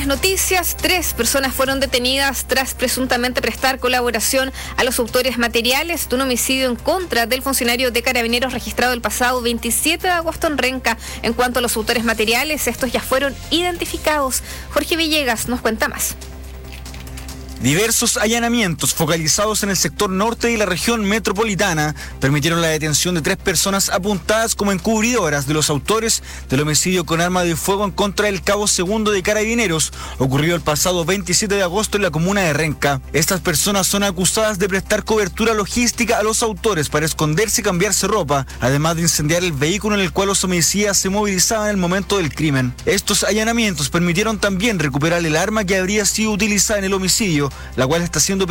Noticias, 3 personas fueron detenidas tras presuntamente prestar colaboración a los autores materiales de un homicidio en contra del funcionario de Carabineros registrado el pasado 27 de agosto en Renca. En cuanto a los autores materiales, estos ya fueron identificados. Jorge Villegas nos cuenta más. Diversos allanamientos focalizados en el sector norte de la región metropolitana permitieron la detención de 3 personas apuntadas como encubridoras de los autores del homicidio con arma de fuego en contra del cabo segundo de Carabineros, ocurrido el pasado 27 de agosto en la comuna de Renca. Estas personas son acusadas de prestar cobertura logística a los autores para esconderse y cambiarse ropa, además de incendiar el vehículo en el cual los homicidas se movilizaban en el momento del crimen. Estos allanamientos permitieron también recuperar el arma que habría sido utilizada en el homicidio, la cual está siendo